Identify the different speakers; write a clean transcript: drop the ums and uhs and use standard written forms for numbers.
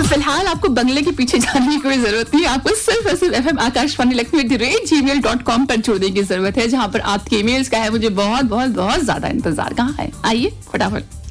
Speaker 1: फिलहाल आपको बंगले के पीछे जाने की कोई जरूरत नहीं है, आपको सिर्फ और सिर्फ FM आकाशवाणी लखनऊ@gmail.com पर जोड़ने की जरूरत है, जहां पर आपके ईमेल्स का है मुझे बहुत बहुत बहुत ज्यादा इंतजार। कहाँ है, आइए फटाफट।